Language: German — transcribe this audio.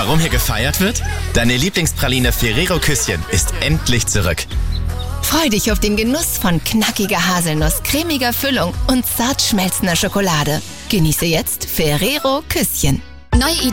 Warum hier gefeiert wird? Deine Lieblingspraline Ferrero Küsschen ist endlich zurück. Freu dich auf den Genuss von knackiger Haselnuss, cremiger Füllung und zart schmelzender Schokolade. Genieße jetzt Ferrero Küsschen. Neue